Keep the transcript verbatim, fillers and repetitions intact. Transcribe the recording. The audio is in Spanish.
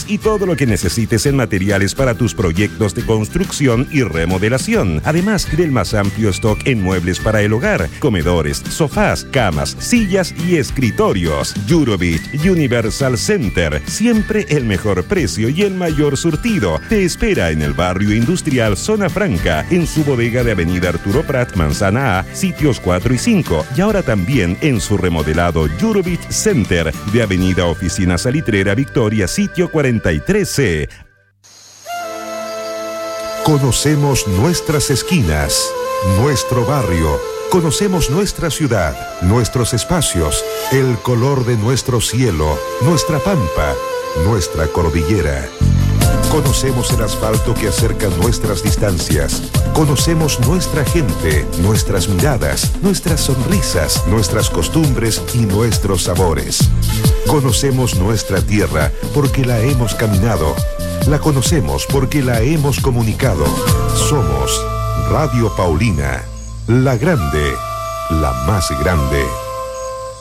y todo lo que necesites en materiales para tus proyectos de construcción y remodelación. Además del más amplio stock en muebles para el hogar, comedores, sofás, camas, sillas y escritorios. Jurovich Universal Center, siempre el mejor precio y el mayor surtido. Te espera en el barrio industrial Zona Franca, en su bodega de Avenida Arturo Prat, Manzana A, sitios cuatro y cinco, y ahora también en su remodelado Jurovich Center de Avenida Oficina Salitrera Victoria, sitio cuarenta y tres C. Conocemos nuestras esquinas, nuestro barrio. Conocemos nuestra ciudad, nuestros espacios, el color de nuestro cielo, nuestra pampa, nuestra cordillera. Conocemos el asfalto que acerca nuestras distancias. Conocemos nuestra gente, nuestras miradas, nuestras sonrisas, nuestras costumbres y nuestros sabores. Conocemos nuestra tierra porque la hemos caminado. La conocemos porque la hemos comunicado. Somos Radio Paulina, la grande, la más grande.